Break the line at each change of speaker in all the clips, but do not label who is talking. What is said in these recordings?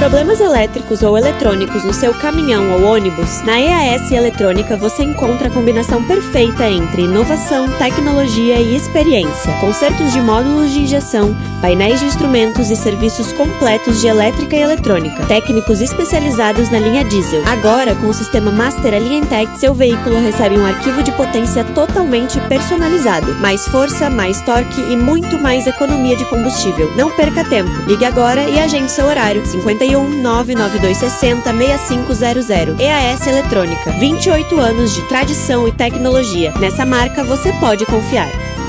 problemas elétricos ou eletrônicos no seu caminhão ou ônibus? Na EAS Eletrônica você encontra a combinação perfeita entre inovação, tecnologia e experiência. Consertos de módulos de injeção, painéis de instrumentos e serviços completos de elétrica e eletrônica. Técnicos especializados na linha diesel. Agora, com o sistema Master Alientech, seu veículo recebe um arquivo de potência totalmente personalizado. Mais força, mais torque e muito mais economia de combustível. Não perca tempo. Ligue agora e agende seu horário. 51 99260 6500. EAS Eletrônica. 28 anos de tradição e tecnologia. Nessa marca você pode confiar.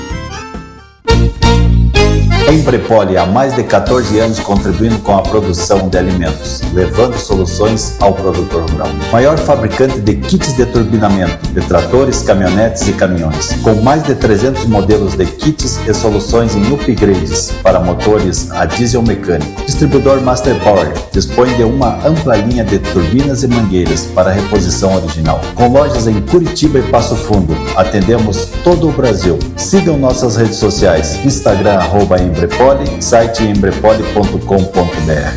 Embrepoli há mais de 14 anos contribuindo com a produção de alimentos, levando soluções ao produtor rural. Maior fabricante de kits de turbinamento, de tratores, caminhonetes e caminhões, com mais de 300 modelos de kits e soluções em upgrades para motores a diesel mecânico. Distribuidor Master Power dispõe de uma ampla linha de turbinas e mangueiras para reposição original. Com lojas em Curitiba e Passo Fundo, atendemos todo o Brasil. Sigam nossas redes sociais, Instagram @Embrepoli, site embrepoli.com.br.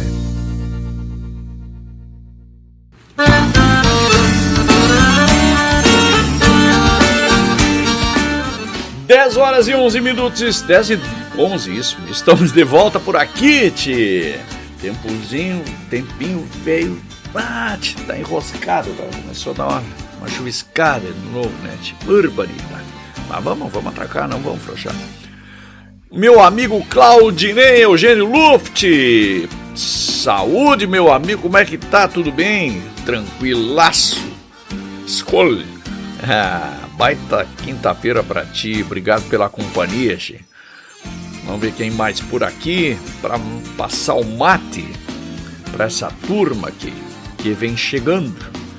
10 horas e 11 minutos, 10 e 11, isso. Estamos de volta por aqui, tchê. Tempinho veio, tá enroscado, começou a dar uma chuviscada de novo, né, tchê. Barbaridade. Mas vamos atracar, não vamos frouxar. Meu amigo Claudinei Eugênio Luft, saúde, meu amigo, como é que tá? Tudo bem? Tranquilaço? Escolhe. Baita quinta-feira pra ti, obrigado pela companhia, che. Vamos ver quem mais por aqui, pra passar o mate pra essa turma que vem chegando.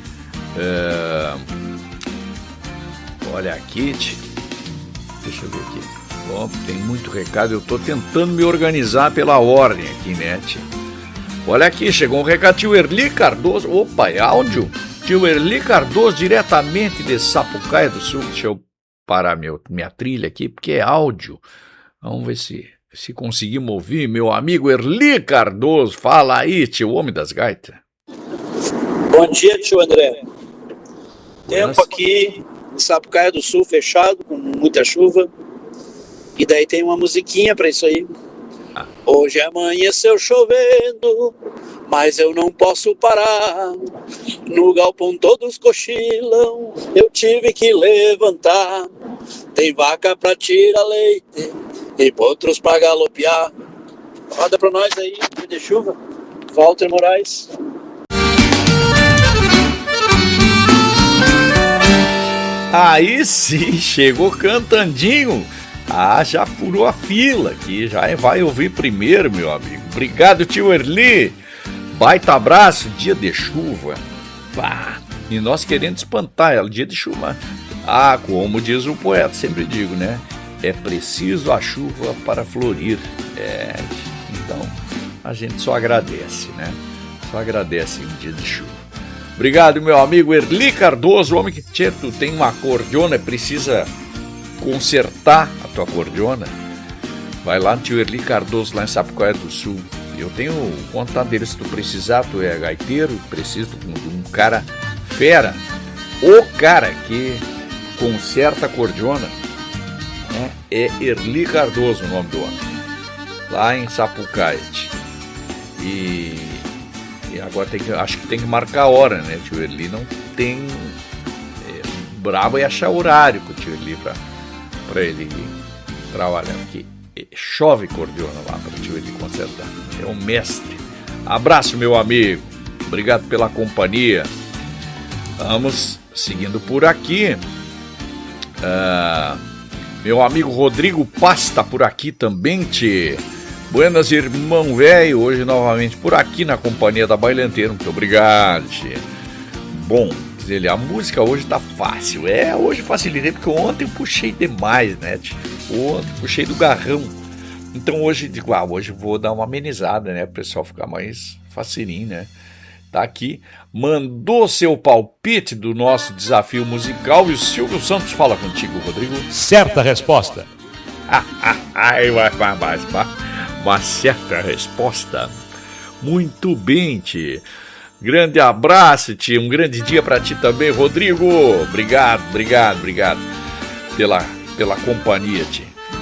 Olha aqui, che. Deixa eu ver aqui. Bom, tem muito recado, eu tô tentando me organizar pela ordem aqui, né, tia? Olha aqui, chegou um recado, tio Erli Cardoso. Opa, é áudio? Tio Erli Cardoso, diretamente de Sapucaia do Sul. Deixa eu parar minha trilha aqui, porque é áudio. Vamos ver se conseguimos ouvir. Meu amigo Erli Cardoso, fala aí, tio, homem das gaitas.
Bom dia, tio André. Tempo aqui em Sapucaia do Sul, fechado, com muita chuva. E daí tem uma musiquinha pra isso aí. Hoje amanheceu chovendo, mas eu não posso parar. No galpão todos cochilam, eu tive que levantar. Tem vaca pra tirar leite e potros pra galopear. Roda pra nós aí, dia de chuva. Walter Moraes.
Aí sim, chegou cantandinho. Já furou a fila aqui, já vai ouvir primeiro, meu amigo. Obrigado, tio Erli. Baita abraço, dia de chuva. E nós querendo espantar ela, dia de chuva. Como diz o poeta, sempre digo, né? É preciso a chuva para florir. Então, a gente só agradece, né? Só agradece um dia de chuva. Obrigado, meu amigo Erli Cardoso, homem que tu tem uma acordeona, precisa consertar a tua acordeona. Vai lá no tio Erli Cardoso, lá em Sapucaia do Sul. Eu tenho o contato dele, se tu precisar, tu é gaiteiro, precisa de um cara fera. O cara que conserta a acordeona, né? É Erli Cardoso o nome do homem. Lá em Sapucaia. E agora acho que tem que marcar a hora, né? Tio Erli não tem... brabo é achar horário com o tio Erli pra ele trabalhar aqui. Chove acordeona lá para o tio Erli consertar. É um mestre. Abraço, meu amigo. Obrigado pela companhia. Vamos seguindo por aqui. Meu amigo Rodrigo Paz tá por aqui também, tchê. Buenas, irmão velho. Hoje novamente por aqui na companhia da Bailanteira. Muito obrigado, tchê. Bom, a música hoje tá fácil. Hoje facilitei porque ontem eu puxei demais, né? Ontem puxei do garrão. Então hoje digo, hoje vou dar uma amenizada, né? Para o pessoal ficar mais facilinho, né? Tá aqui. Mandou seu palpite do nosso desafio musical e o Silvio Santos fala contigo, Rodrigo.
Certa resposta.
Uma certa resposta. Muito bem, tchê. Grande abraço, tchê. Um grande dia pra ti também, Rodrigo. Obrigado pela companhia, tchê.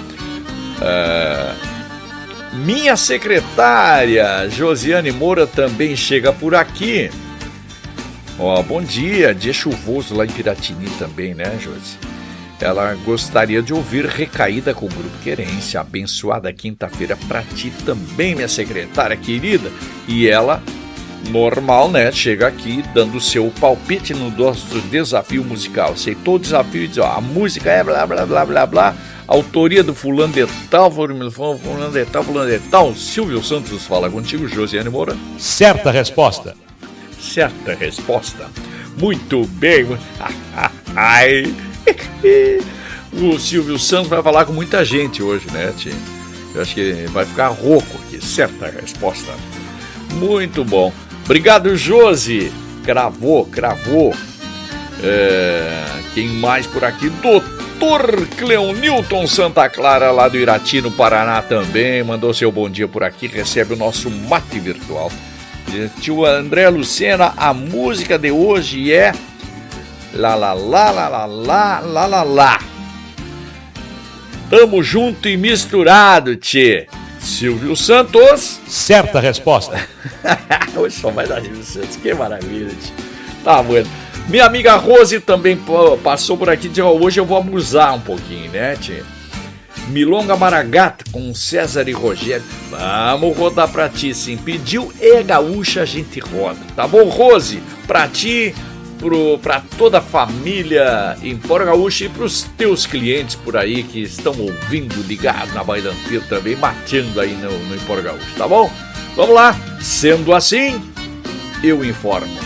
Minha secretária, Josiane Moura, também chega por aqui. Bom dia, dia chuvoso lá em Piratini também, né, Josi? Ela gostaria de ouvir Recaída com o Grupo Querência. Abençoada quinta-feira pra ti também, minha secretária querida. E ela, normal, né, chega aqui dando seu palpite no nosso desafio musical. Aceitou o desafio e diz, a música é blá, blá, blá, blá, blá. Autoria do fulano de tal, fulano de tal. Silvio Santos fala contigo, Josiane Moura.
Certa resposta.
Certa resposta. Muito bem. O Silvio Santos vai falar com muita gente hoje, né, tia? Eu acho que vai ficar rouco aqui. Certa resposta. Muito bom. Obrigado, Josi. Cravou. Quem mais por aqui? Doutor Cleonilton Santa Clara, lá do Irati, no Paraná também. Mandou seu bom dia por aqui. Recebe o nosso mate virtual. Tio André Lucena, a música de hoje é lá, lá, lá, lá, lá, lá, lá, lá, lá. Tamo junto e misturado, tchê. Silvio Santos.
Certa resposta.
Hoje só vai dar Silvio Santos, que maravilha, tchê. Tá, bueno. Minha amiga Rose também passou por aqui e disse, hoje eu vou abusar um pouquinho, né, tchê? Milonga Maragata com César e Rogério. Vamos rodar pra ti, sim. Pediu é gaúcha, a gente roda. Tá bom, Rose? Pra ti, pra toda a família em Emporio Gaúcho e pros teus clientes por aí que estão ouvindo, ligado na Bailanteira também, mateando aí no Emporio Gaúcho, tá bom? Vamos lá. Sendo assim, eu informo.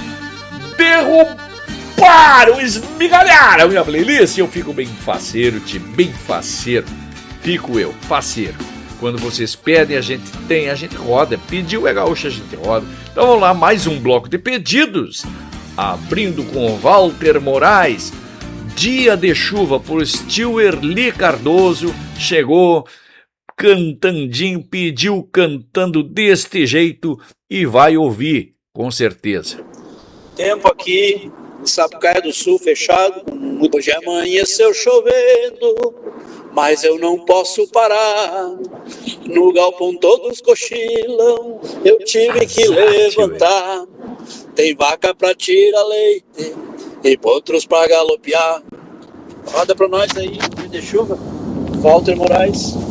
Derrubaram, esmigalharam a minha playlist. Eu fico bem faceiro, bem faceiro. Fico eu, faceiro. Quando vocês pedem, a gente tem, a gente roda. Pediu é gaúcha, a gente roda. Então vamos lá, mais um bloco de pedidos. Abrindo com Walter Moraes. Dia de chuva por Stuerli Cardoso. Chegou cantandinho, pediu cantando deste jeito e vai ouvir, com certeza.
Tempo aqui em Sapucaia do Sul fechado. Hoje amanheceu chovendo, mas eu não posso parar. No galpão todos cochilam, eu tive que levantar. Tem vaca pra tirar leite e potros pra galopear. Roda pra nós aí, dia de chuva. Walter Moraes.